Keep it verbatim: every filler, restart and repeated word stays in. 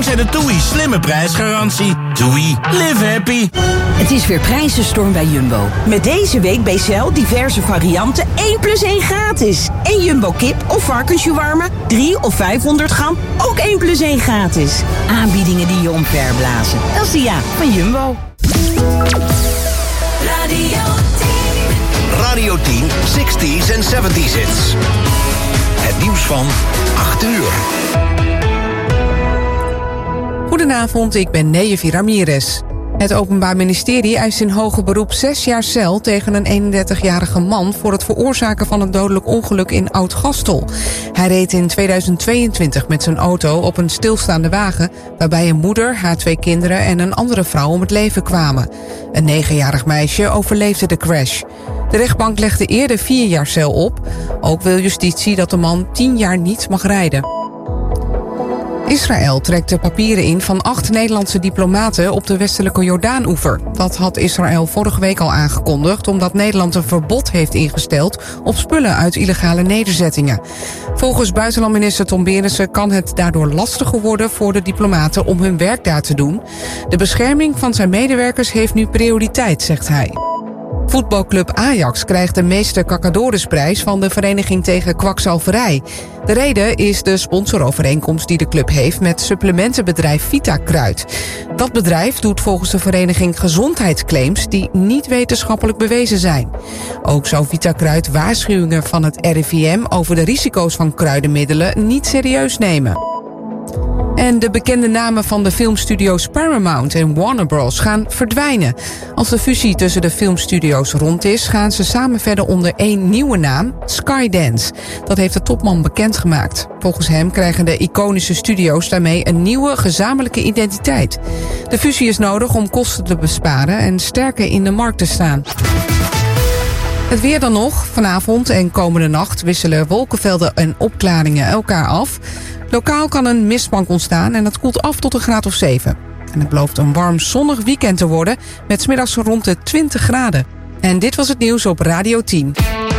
Dankzij de TUI slimme prijsgarantie. TUI, live happy. Het is weer prijzenstorm bij Jumbo. Met deze week bij Shell diverse varianten één plus één gratis. En Jumbo kip of varkensjewarma, drie of vijfhonderd gram, ook één plus één gratis. Aanbiedingen die je omverblazen. Dat is de ja van Jumbo. Radio tien. Radio tien, zestig's en zeventig's hits. Het nieuws van acht uur. Goedenavond, ik ben Neyevi Ramirez. Het Openbaar Ministerie eist in hoger beroep zes jaar cel tegen een eenendertigjarige man voor het veroorzaken van een dodelijk ongeluk in Oud-Gastel. Hij reed in tweeduizend tweeëntwintig met zijn auto op een stilstaande wagen, waarbij een moeder, haar twee kinderen en een andere vrouw om het leven kwamen. Een negenjarig meisje overleefde de crash. De rechtbank legde eerder vier jaar cel op. Ook wil justitie dat de man tien jaar niet mag rijden. Israël trekt de papieren in van acht Nederlandse diplomaten op de westelijke Jordaan-oever. Dat had Israël vorige week al aangekondigd, omdat Nederland een verbod heeft ingesteld op spullen uit illegale nederzettingen. Volgens buitenlandminister Tom Berendsen kan het daardoor lastiger worden voor de diplomaten om hun werk daar te doen. De bescherming van zijn medewerkers heeft nu prioriteit, zegt hij. Voetbalclub Ajax krijgt de meeste Kakadorisprijs van de Vereniging tegen Kwakzalverij. De reden is de sponsorovereenkomst die de club heeft met supplementenbedrijf Vitakruid. Dat bedrijf doet volgens de vereniging gezondheidsclaims die niet wetenschappelijk bewezen zijn. Ook zou Vitakruid waarschuwingen van het R I V M over de risico's van kruidenmiddelen niet serieus nemen. En de bekende namen van de filmstudio's Paramount en Warner Bros. Gaan verdwijnen. Als de fusie tussen de filmstudio's rond is, gaan ze samen verder onder één nieuwe naam, Skydance. Dat heeft de topman bekendgemaakt. Volgens hem krijgen de iconische studio's daarmee een nieuwe gezamenlijke identiteit. De fusie is nodig om kosten te besparen en sterker in de markt te staan. Het weer dan nog. Vanavond en komende nacht wisselen wolkenvelden en opklaringen elkaar af. Lokaal kan een mistbank ontstaan en het koelt af tot een graad of zeven. En het belooft een warm zonnig weekend te worden met 's middags rond de twintig graden. En dit was het nieuws op Radio tien.